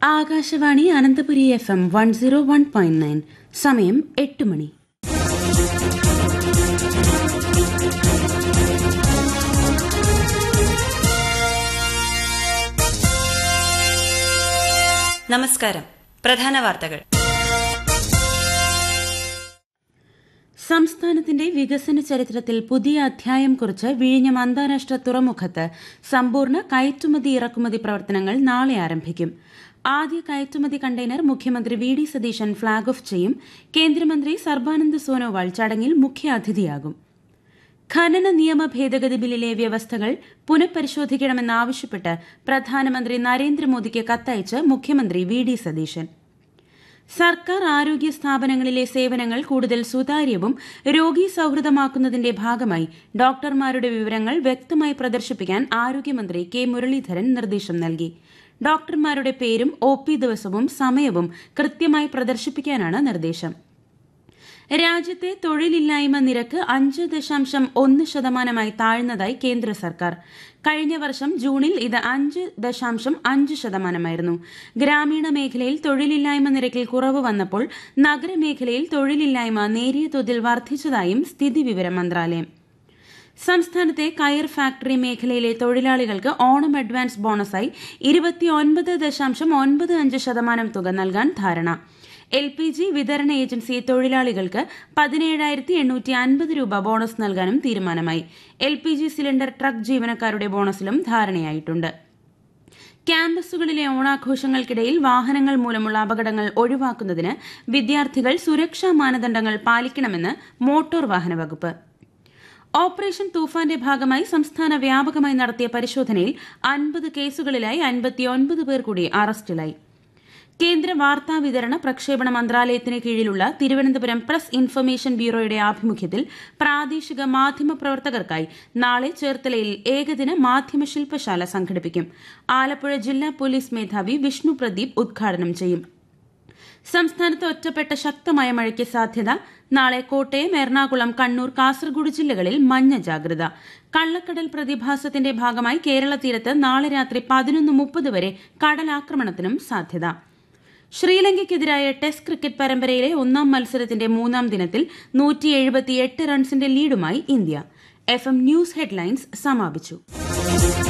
Akashvani Ananthapuri FM 101.9 സമയം 8 മണി. നമസ്കാരം. പ്രധാന വാർത്തകൾ. സംസ്ഥാനത്തിന്റെ വികസന ചരിത്രത്തിൽ പുതിയ അധ്യായം കുറിച്ച് വിഴിഞ്ഞം അന്താരാഷ്ട്ര തുറമുഖത്ത് സമ്പൂർണ്ണ കയറ്റുമതി ഇറക്കുമതി പ്രവർത്തനങ്ങൾ നാളെ ആരംഭിക്കും. ആദ്യ കയറ്റുമതി കണ്ടെയ്നർ മുഖ്യമന്ത്രി വി.ഡി. സതീശൻ ഫ്ളാഗ് ഓഫ് ചെയ്യും. കേന്ദ്രമന്ത്രി സർബാനന്ദ് സോനോവാൾ ചടങ്ങിൽ മുഖ്യാതിഥിയാകും. ഖനന നിയമ ഭേദഗതി ബില്ലിലെ വ്യവസ്ഥകൾ പുനഃപരിശോധിക്കണമെന്നാവശ്യപ്പെട്ട് പ്രധാനമന്ത്രി നരേന്ദ്രമോദിക്ക് കത്തയച്ച് മുഖ്യമന്ത്രി വി.ഡി. സതീശൻ. സർക്കാർ ആരോഗ്യ സ്ഥാപനങ്ങളിലെ സേവനങ്ങൾ കൂടുതൽ സുതാര്യവും രോഗീ സൌഹൃദമാക്കുന്നതിന്റെ ഭാഗമായി ഡോക്ടർമാരുടെ വിവരങ്ങൾ വ്യക്തമായി പ്രദർശിപ്പിക്കാൻ ആരോഗ്യമന്ത്രി കെ മുരളീധരൻ നിർദ്ദേശം നൽകി. ഡോക്ടർമാരുടെ പേരും OP ദിവസവും സമയവും കൃത്യമായി പ്രദർശിപ്പിക്കാനാണ് നിർദ്ദേശം. രാജ്യത്തെ തൊഴിലില്ലായ്മ നിരക്ക് 5.1% താഴ്ന്നതായി കേന്ദ്ര സർക്കാർ. കഴിഞ്ഞ വർഷം ജൂണിൽ ഇത് 5.5%. ഗ്രാമീണ മേഖലയിൽ തൊഴിലില്ലായ്മ നിരക്കിൽ കുറവ് വന്നപ്പോൾ നഗരമേഖലയിൽ തൊഴിലില്ലായ്മ നേരിയ തോതിൽ വർദ്ധിച്ചതായും സ്ഥിതിവിവര മന്ത്രാലയം. സംസ്ഥാനത്തെ കയർ ഫാക്ടറി മേഖലയിലെ തൊഴിലാളികൾക്ക് ഓണം അഡ്വാൻസ് ബോണസായി 29.95% തുക നൽകാൻ ധാരണ. LPG വിതരണ ഏജൻസി തൊഴിലാളികൾക്ക് 17,850 രൂപ ബോണസ് നൽകാനും തീരുമാനമായി. LPG സിലിണ്ടർ ട്രക്ക് ജീവനക്കാരുടെ ബോണസിലും ധാരണയായിട്ടുണ്ട്. ക്യാമ്പസുകളിലെ ഓണാഘോഷങ്ങൾക്കിടയിൽ വാഹനങ്ങൾ മൂലമുള്ള അപകടങ്ങൾ ഒഴിവാക്കുന്നതിന് വിദ്യാർത്ഥികൾ സുരക്ഷാ മാനദണ്ഡങ്ങൾ പാലിക്കണമെന്ന് മോട്ടോർ വാഹന വകുപ്പ്. ഓപ്പറേഷൻ തൂഫാന്റെ ഭാഗമായി സംസ്ഥാന വ്യാപകമായി നടത്തിയ പരിശോധനയിൽ 50 കേസുകളിലായി 59 പേർ കൂടി അറസ്റ്റിലായി. കേന്ദ്ര വാർത്താ വിതരണ പ്രക്ഷേപണ മന്ത്രാലയത്തിന് കീഴിലുള്ള തിരുവനന്തപുരം പ്രസ് ഇൻഫർമേഷൻ ബ്യൂറോയുടെ ആഭിമുഖ്യത്തിൽ പ്രാദേശിക മാധ്യമ പ്രവർത്തകർക്കായി നാളെ ചേർത്തലയിൽ ഏകദിന മാധ്യമ ശില്പശാല സംഘടിപ്പിക്കും. ആലപ്പുഴ ജില്ലാ പോലീസ് മേധാവി വിഷ്ണു പ്രദീപ് ഉദ്ഘാടനം ചെയ്യും. സംസ്ഥാനത്ത് ഒറ്റപ്പെട്ട ശക്തമായ മഴയ്ക്ക് സാധ്യത. നാളെ കോട്ടയം, എറണാകുളം, കണ്ണൂർ, കാസർഗോഡ് ജില്ലകളിൽ മഞ്ഞ ജാഗ്രത. കള്ളക്കടൽ പ്രതിഭാസത്തിന്റെ ഭാഗമായി കേരള തീരത്ത് നാളെ രാത്രി 11:30 വരെ കടലാക്രമണത്തിനും സാധ്യത. ശ്രീലങ്കയ്ക്കെതിരായ ടെസ്റ്റ് ക്രിക്കറ്റ് പരമ്പരയിലെ 1-ാം മത്സരത്തിന്റെ 3-ാം ദിനത്തിൽ 178 റൺസിന്റെ ലീഡുമായി ഇന്ത്യ. FM ന്യൂസ് ഹെഡ്ലൈൻസ് സമാപിച്ചു.